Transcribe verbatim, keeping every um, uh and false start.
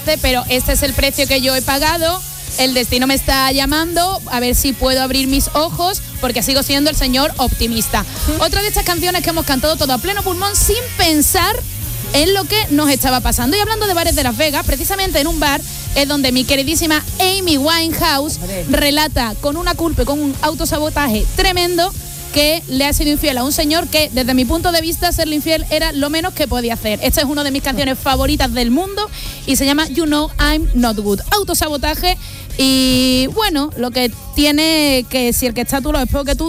pero este es el precio que yo he pagado. El destino me está llamando, a ver si puedo abrir mis ojos, porque sigo siendo el señor optimista. Uh-huh. Otra de estas canciones que hemos cantado todo a pleno pulmón sin pensar en lo que nos estaba pasando. Y hablando de bares de Las Vegas, precisamente en un bar es donde mi queridísima Amy Winehouse relata con una culpa y con un autosabotaje tremendo que le ha sido infiel a un señor que, desde mi punto de vista, serle infiel era lo menos que podía hacer. Esta es una de mis canciones favoritas del mundo y se llama You Know I'm Not Good. Autosabotaje y, bueno, lo que tiene que si el que está tú lo es peor que tú,